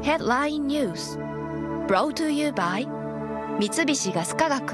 Headline News Brought to you by 三菱ガス化学。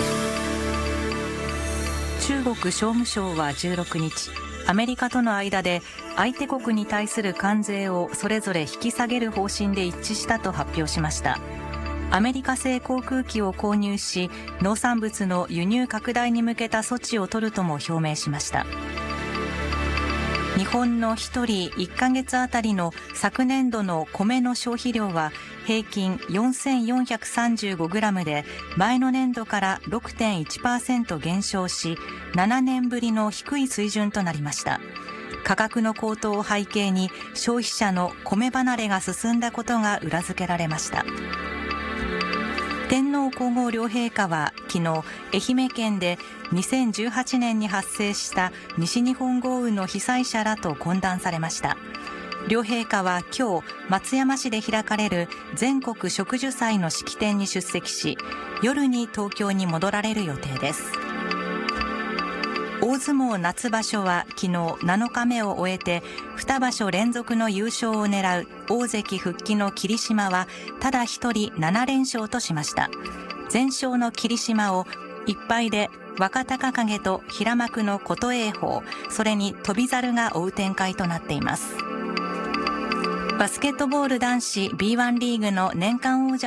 中国商務省は16日、アメリカとの間で相手国に対する関税をそれぞれ引き下げる方針で一致したと発表しました。アメリカ製航空機を購入し、農産物の輸入拡大に向けた措置を取るとも表明しました。日本の1人1ヶ月あたりの昨年度の米の消費量は平均4435グラムで、前の年度から 6.1% 減少し、7年ぶりの低い水準となりました。価格の高騰を背景に消費者の米離れが進んだことが裏付けられました。天皇皇后両陛下は昨日、愛媛県で2018年に発生した西日本豪雨の被災者らと懇談されました。両陛下は今日、松山市で開かれる全国植樹祭の式典に出席し、夜に東京に戻られる予定です。大相撲夏場所は昨日7日目を終えて、2場所連続の優勝を狙う大関復帰の霧島はただ一人7連勝としました。全勝の霧島を1敗で若隆景と平幕の琴恵峰、それに翔猿が追う展開となっています。バスケットボール男子 B1 リーグの年間王者